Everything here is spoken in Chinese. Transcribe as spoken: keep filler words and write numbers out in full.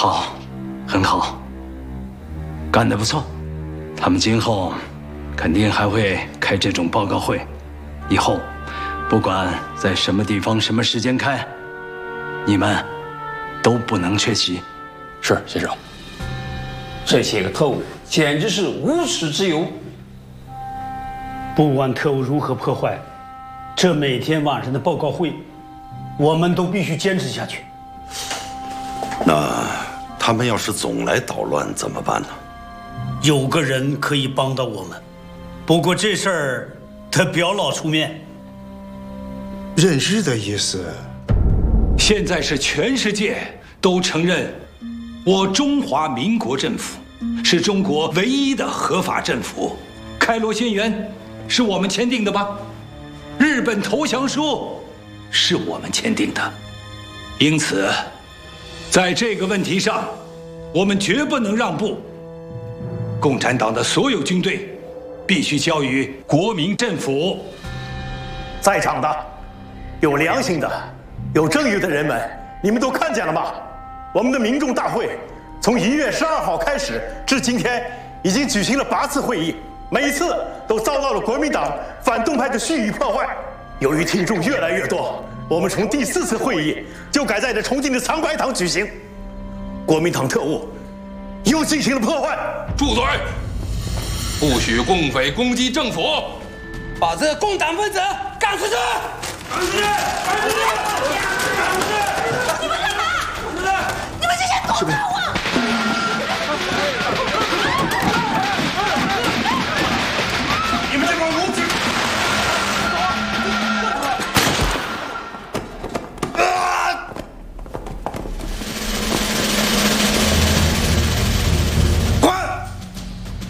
好，很好，干得不错。他们今后肯定还会开这种报告会，以后不管在什么地方、什么时间开，你们都不能缺席。 是，先生。这些个特务简直是无耻之尤。 不管特务如何破坏，这每天晚上的报告会，我们都必须坚持下去。 那他们要是总来捣乱怎么办呢？ 有个人可以帮到我们，不过这事儿得表老出面。 任日的意思， 现在是全世界都承认，我中华民国政府是中国唯一的合法政府。开罗宣言是我们签订的吧？日本投降书是我们签订的，因此，在这个问题上，我们绝不能让步。共产党的所有军队必须交于国民政府。 在场的有良心的、有正义的人们，你们都看见了吗？我们的民众大会从一月十二号开始至今天，已经举行了八次会议，每一次都遭到了国民党反动派的蓄意破坏。由于听众越来越多，我们从第四次会议就改在这重庆的长白堂举行。国民党特务又进行了破坏。 住嘴！不许共匪攻击政府， 把这共党分子赶出去！ 赶出去！赶出去！ 你们干嘛？你们这些共产